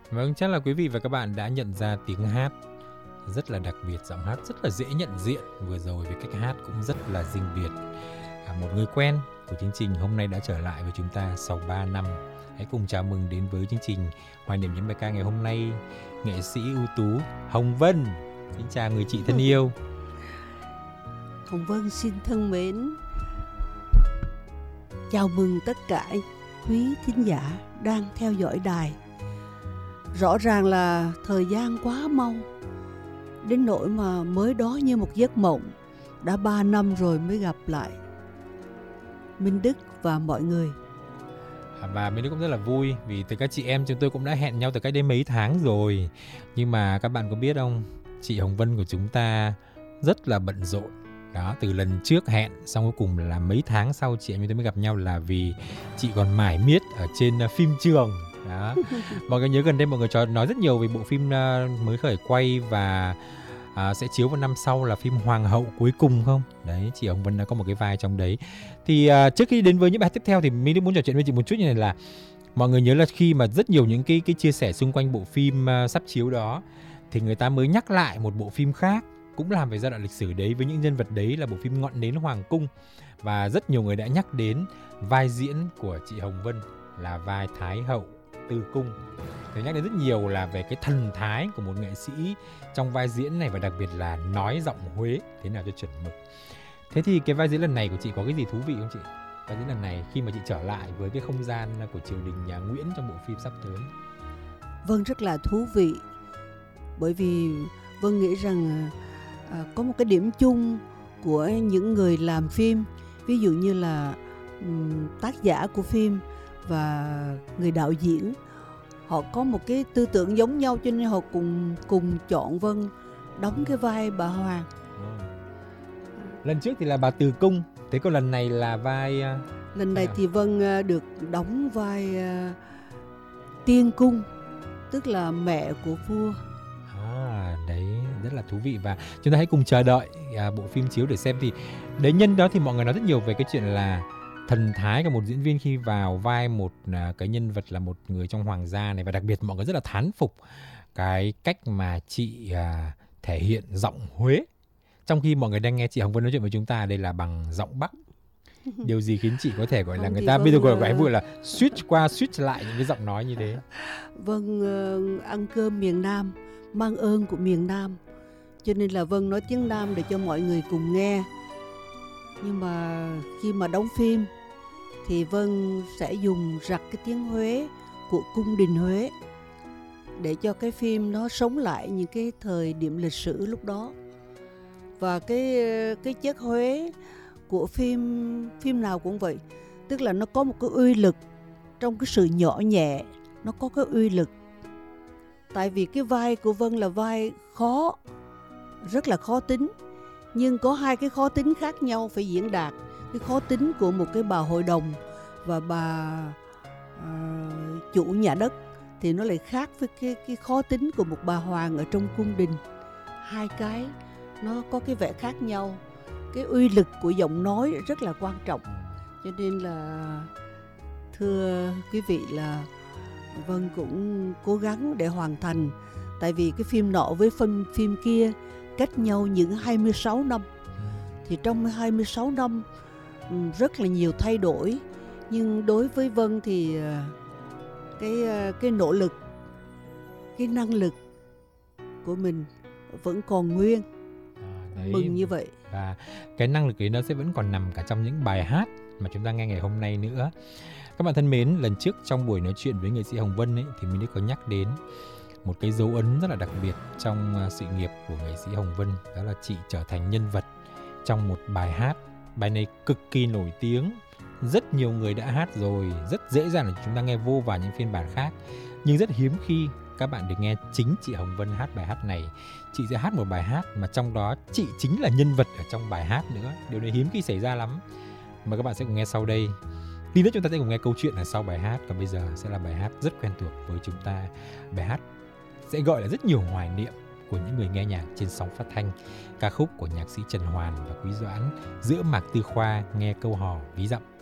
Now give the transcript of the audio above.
Vâng, chắc là quý vị và các bạn đã nhận ra tiếng hát rất là đặc biệt, giọng hát rất là dễ nhận diện. Vừa rồi với cách hát cũng rất là riêng biệt. Một người quen của chương trình hôm nay đã trở lại với chúng ta sau 3 năm. Hãy cùng chào mừng đến với chương trình Hoài niệm những bài ca ngày hôm nay, nghệ sĩ ưu tú Hồng Vân. Xin chào người chị thân yêu. Hồng Vân xin thân mến chào mừng tất cả quý thính giả đang theo dõi đài. Rõ ràng là thời gian quá mau, đến nỗi mà mới đó như một giấc mộng. Đã 3 năm rồi mới gặp lại Minh Đức và mọi người. Và Minh Đức cũng rất là vui vì từ các chị em chúng tôi cũng đã hẹn nhau từ cách đây mấy tháng rồi. Nhưng mà các bạn có biết không, chị Hồng Vân của chúng ta rất là bận rộn. Đó, từ lần trước hẹn xong cuối cùng là mấy tháng sau chị em chúng tôi mới gặp nhau là vì chị còn mải miết ở trên phim trường. Đó. Mọi người nhớ gần đây mọi người nói rất nhiều về bộ phim mới khởi quay và sẽ chiếu vào năm sau là phim Hoàng hậu cuối cùng không? Đấy, chị Hồng Vân đã có một cái vai trong đấy. Thì trước khi đến với những bài tiếp theo thì mình muốn trò chuyện với chị một chút như này là mọi người nhớ là khi mà rất nhiều những cái chia sẻ xung quanh bộ phim sắp chiếu đó thì người ta mới nhắc lại một bộ phim khác cũng làm về giai đoạn lịch sử đấy với những nhân vật đấy là bộ phim Ngọn nến Hoàng cung. Và rất nhiều người đã nhắc đến vai diễn của chị Hồng Vân là vai Thái hậu Tư Cung. Thì nhắc đến rất nhiều là về cái thần thái của một nghệ sĩ trong vai diễn này và đặc biệt là nói giọng Huế thế nào cho chuẩn mực. Thế thì cái vai diễn lần này của chị có cái gì thú vị không chị? Vai diễn lần này khi mà chị trở lại với cái không gian của triều đình nhà Nguyễn trong bộ phim sắp tới. Vâng, rất là thú vị. Bởi vì Vân nghĩ rằng có một cái điểm chung của những người làm phim, ví dụ như là tác giả của phim và người đạo diễn, họ có một cái tư tưởng giống nhau cho nên họ cùng chọn Vân đóng cái vai bà Hoàng. Lần trước thì là bà Từ Cung, thế còn lần này là vai... Lần này thì Vân được đóng vai Tiên Cung, tức là mẹ của vua. Đấy, rất là thú vị và chúng ta hãy cùng chờ đợi bộ phim chiếu để xem. Thì đấy, nhân đó thì mọi người nói rất nhiều về cái chuyện là thần thái của một diễn viên khi vào vai một cái nhân vật là một người trong hoàng gia này, và đặc biệt mọi người rất là thán phục cái cách mà chị thể hiện giọng Huế, trong khi mọi người đang nghe chị Hồng Vân nói chuyện với chúng ta đây là bằng giọng Bắc. Điều gì khiến chị có thể gọi là người ta bây giờ gọi vui là switch qua switch lại những cái giọng nói như thế? Vân ăn cơm miền Nam, mang ơn của miền Nam, cho nên là Vân nói tiếng Nam để cho mọi người cùng nghe. Nhưng mà khi mà đóng phim thì Vân sẽ dùng rặt cái tiếng Huế của cung đình Huế để cho cái phim nó sống lại những cái thời điểm lịch sử lúc đó. Và cái chất Huế của phim nào cũng vậy, tức là nó có một cái uy lực trong cái sự nhỏ nhẹ, nó có cái uy lực. Tại vì cái vai của Vân là vai khó, rất là khó tính, nhưng có hai cái khó tính khác nhau phải diễn đạt. Cái khó tính của một cái bà hội đồng và bà chủ nhà đất thì nó lại khác với cái khó tính của một bà hoàng ở trong cung đình. Hai cái nó có cái vẻ khác nhau. Cái uy lực của giọng nói rất là quan trọng. Cho nên là thưa quý vị là Vân cũng cố gắng để hoàn thành. Tại vì cái phim nọ với phim kia cách nhau những 26 năm. Thì trong 26 năm rất là nhiều thay đổi. Nhưng đối với Vân thì cái nỗ lực, cái năng lực của mình vẫn còn nguyên. Đấy, mừng như vậy. Và cái năng lực ấy nó sẽ vẫn còn nằm cả trong những bài hát mà chúng ta nghe ngày hôm nay nữa. Các bạn thân mến, lần trước trong buổi nói chuyện với nghệ sĩ Hồng Vân ấy, thì mình đã có nhắc đến một cái dấu ấn rất là đặc biệt trong sự nghiệp của nghệ sĩ Hồng Vân. Đó là chị trở thành nhân vật trong một bài hát. Bài này cực kỳ nổi tiếng, rất nhiều người đã hát rồi, rất dễ dàng là chúng ta nghe vô vàn những phiên bản khác. Nhưng rất hiếm khi các bạn được nghe chính chị Hồng Vân hát bài hát này. Chị sẽ hát một bài hát mà trong đó chị chính là nhân vật ở trong bài hát nữa. Điều này hiếm khi xảy ra lắm. Mời các bạn sẽ cùng nghe sau đây. Tí nữa chúng ta sẽ cùng nghe câu chuyện ở sau bài hát. Còn bây giờ sẽ là bài hát rất quen thuộc với chúng ta. Bài hát sẽ gọi là rất nhiều hoài niệm của những người nghe nhạc trên sóng phát thanh. Ca khúc của nhạc sĩ Trần Hoàn và Quý Doãn, Giữa Mạc Tư Khoa nghe câu hò ví dặm.